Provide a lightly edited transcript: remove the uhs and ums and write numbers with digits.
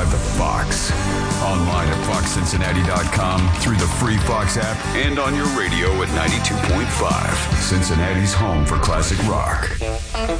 drive the Fox. Online at foxcincinnati.com, through the free Fox app, and on your radio at 92.5. Cincinnati's home for classic rock.